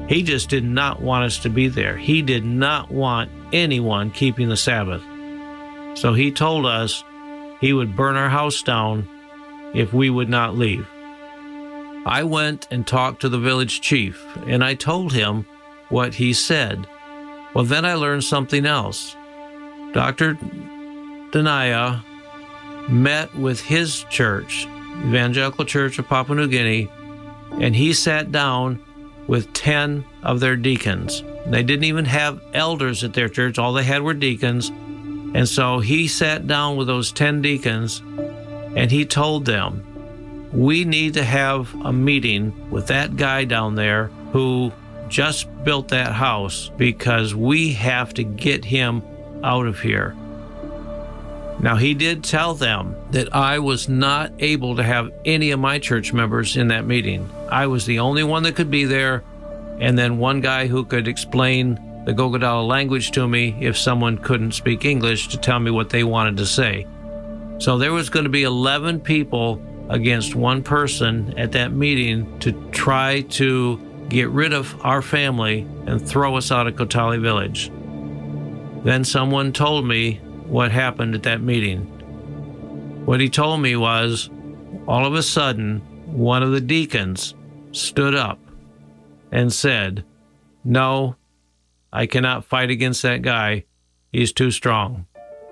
He just did not want us to be there. He did not want anyone keeping the Sabbath. So he told us he would burn our house down if we would not leave. I went and talked to the village chief, and I told him what he said. Well, then I learned something else. Dr. Denaya met with his church, Evangelical Church of Papua New Guinea, and he sat down with 10 of their deacons. They didn't even have elders at their church. All they had were deacons. And so he sat down with those 10 deacons, and he told them, we need to have a meeting with that guy down there who just built that house, because we have to get him out of here. Now, he did tell them that I was not able to have any of my church members in that meeting. I was the only one that could be there, and then one guy who could explain the Gogodala language to me if someone couldn't speak English, to tell me what they wanted to say. So there was going to be 11 people against one person at that meeting to try to get rid of our family and throw us out of Kotali Village. Then someone told me what happened at that meeting. What he told me was, all of a sudden, one of the deacons stood up and said, no, I cannot fight against that guy. He's too strong.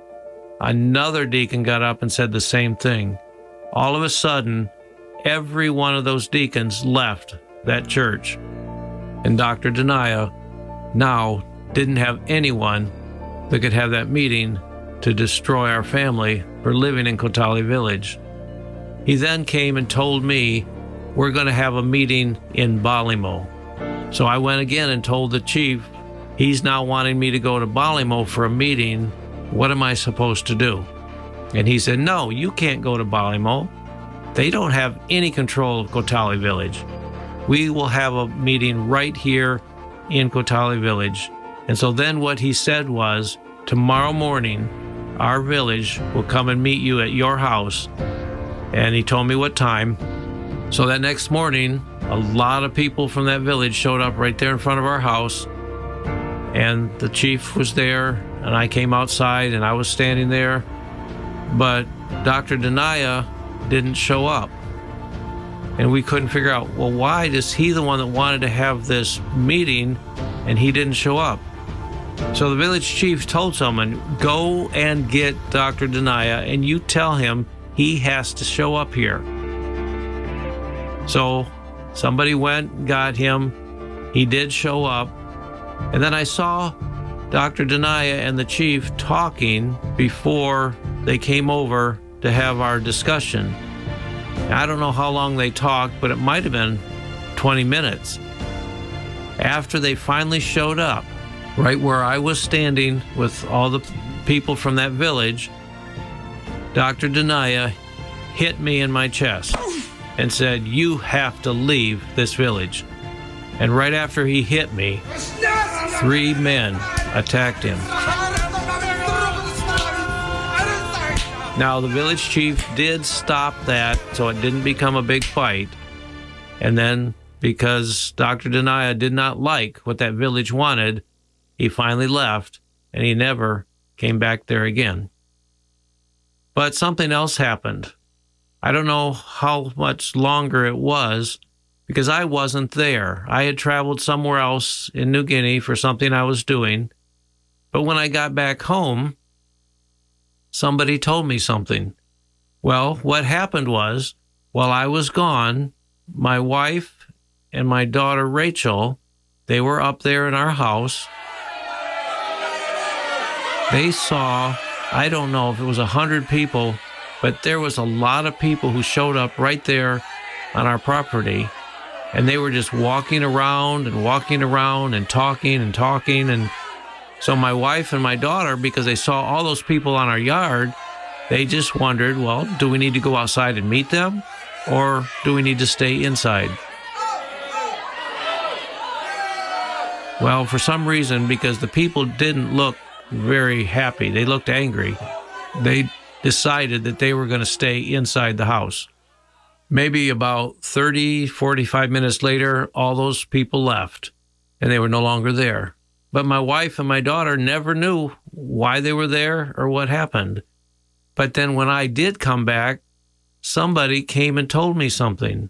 Another deacon got up and said the same thing. All of a sudden, every one of those deacons left that church. And Dr. Denaya now didn't have anyone that could have that meeting to destroy our family for living in Kotali Village. He then came and told me, we're going to have a meeting in Balimo. So I went again and told the chief, he's now wanting me to go to Balimo for a meeting. What am I supposed to do? And he said, no, you can't go to Balimo. They don't have any control of Kotali Village. We will have a meeting right here in Kotali Village. And so then what he said was, tomorrow morning, our village will come and meet you at your house. And he told me what time. So that next morning, a lot of people from that village showed up right there in front of our house. And the chief was there, and I came outside, and I was standing there. But Dr. Denaya didn't show up. And we couldn't figure out, well, why is he the one that wanted to have this meeting, and he didn't show up? So the village chief told someone, go and get Dr. Denaya, and you tell him he has to show up here. So somebody went and got him. He did show up. And then I saw Dr. Denaya and the chief talking before they came over to have our discussion. I don't know how long they talked, but it might have been 20 minutes. After they finally showed up, right where I was standing with all the people from that village, Dr. Denaya hit me in my chest and said, you have to leave this village. And right after he hit me, 3 men attacked him. Now, the village chief did stop that, so it didn't become a big fight. And then, because Dr. Denaya did not like what that village wanted, he finally left, and he never came back there again. But something else happened. I don't know how much longer it was, because I wasn't there. I had traveled somewhere else in New Guinea for something I was doing. But when I got back home, somebody told me something. Well, what happened was, while I was gone, my wife and my daughter Rachel, they were up there in our house. They saw, I don't know if it was 100 people, but there was a lot of people who showed up right there on our property. And they were just walking around and talking. And so my wife and my daughter, because they saw all those people on our yard, they just wondered, well, do we need to go outside and meet them? Or do we need to stay inside? Well, for some reason, because the people didn't look very happy, they looked angry, they decided that they were going to stay inside the house. Maybe about 30, 45 minutes later, all those people left. and they were no longer there. But my wife and my daughter never knew why they were there or what happened. But then when I did come back, somebody came and told me something.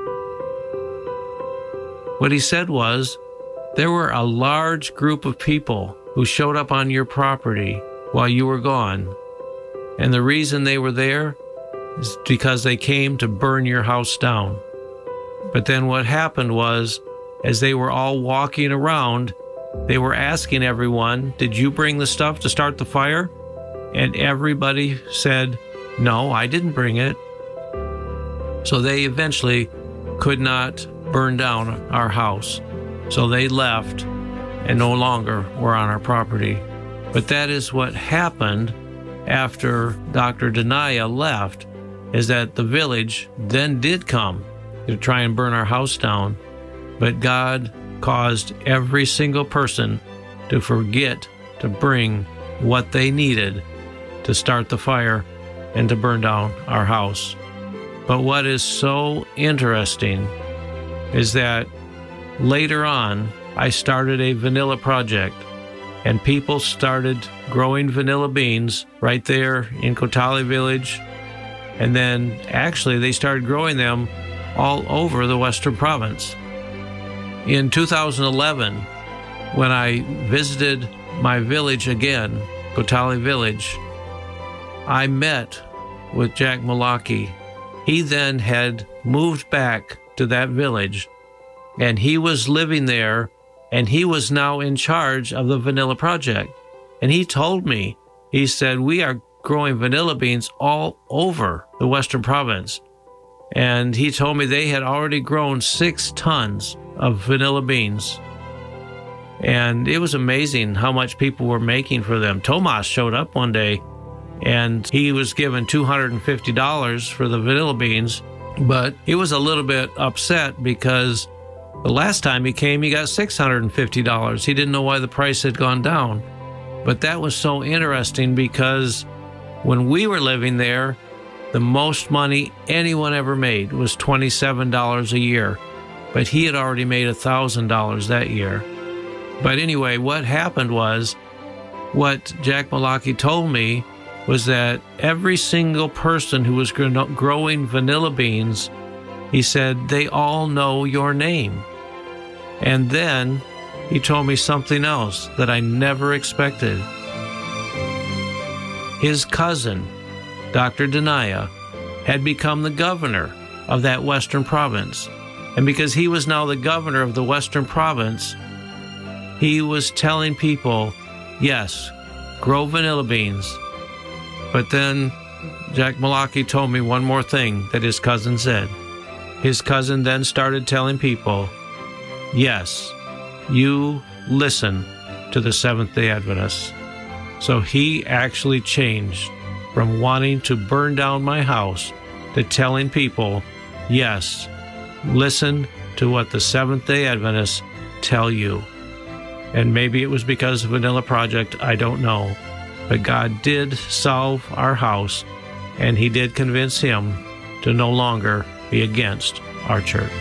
What he said was, there were a large group of people who showed up on your property while you were gone. And the reason they were there is because they came to burn your house down. But then what happened was, as they were all walking around, they were asking everyone, did you bring the stuff to start the fire? And everybody said, no, I didn't bring it. So they eventually could not burn down our house. So they left and no longer were on our property. But that is what happened after Dr. Denaya left, is that the village then did come to try and burn our house down. But God caused every single person to forget to bring what they needed to start the fire and to burn down our house. But what is so interesting is that later on, I started a vanilla project, and people started growing vanilla beans right there in Kotali Village. And then actually they started growing them all over the Western Province. In 2011, when I visited my village again, Kotali Village, I met with Jack Malaki. He then had moved back to that village, and he was living there, and he was now in charge of the Vanilla Project. And he told me, he said, we are growing vanilla beans all over the Western Province. And he told me they had already grown 6 tons of vanilla beans. And it was amazing how much people were making for them. Tomas showed up one day, and he was given $250 for the vanilla beans, but he was a little bit upset because the last time he came, he got $650. He didn't know why the price had gone down. But that was so interesting because when we were living there, the most money anyone ever made was $27 a year. But he had already made $1,000 that year. But anyway, what happened was, what Jack Malaki told me was that every single person who was growing vanilla beans, he said, they all know your name. And then he told me something else that I never expected. His cousin, Dr. Denaya, had become the governor of that Western Province. And because he was now the governor of the Western Province, he was telling people, yes, grow vanilla beans. But then Jack Malaki told me one more thing that his cousin said. His cousin then started telling people, yes, you listen to the Seventh-day Adventists. So he actually changed from wanting to burn down my house to telling people, yes, listen to what the Seventh-day Adventists tell you. And maybe it was because of Vanilla Project, I don't know. But God did solve our house, and he did convince him to no longer be against our church.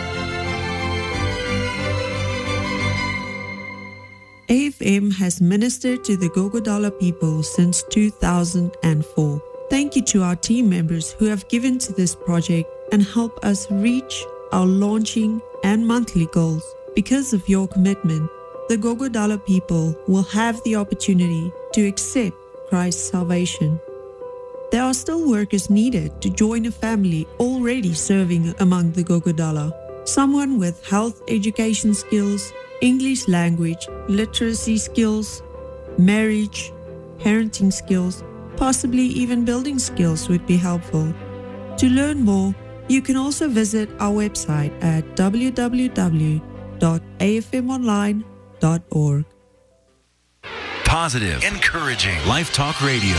AFM has ministered to the Gogodala people since 2004. Thank you to our team members who have given to this project and help us reach our launching and monthly goals. Because of your commitment, the Gogodala people will have the opportunity to accept Christ's salvation. There are still workers needed to join a family already serving among the Gogodala. Someone with health education skills, English language, literacy skills, marriage, parenting skills, possibly even building skills would be helpful. To learn more, you can also visit our website at www.afmonline.org. Positive, encouraging, Life Talk Radio.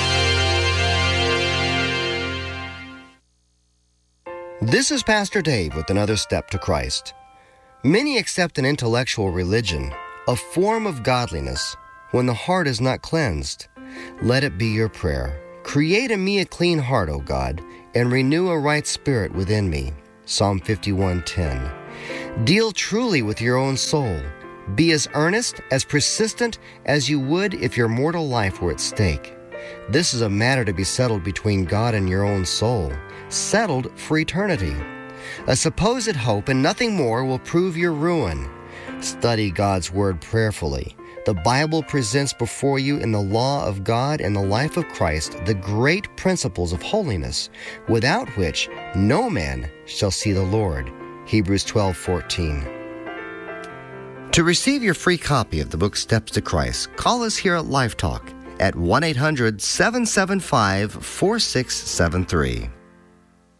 This is Pastor Dave with another step to Christ. Many accept an intellectual religion, a form of godliness, when the heart is not cleansed. Let it be your prayer. Create in me a clean heart, O God, and renew a right spirit within me. Psalm 51:10. Deal truly with your own soul. Be as earnest, as persistent as you would if your mortal life were at stake. This is a matter to be settled between God and your own soul, settled for eternity. A supposed hope and nothing more will prove your ruin. Study God's Word prayerfully. The Bible presents before you in the law of God and the life of Christ the great principles of holiness, without which no man shall see the Lord. Hebrews 12:14. To receive your free copy of the book Steps to Christ, call us here at Life Talk at 1-800-775-4673.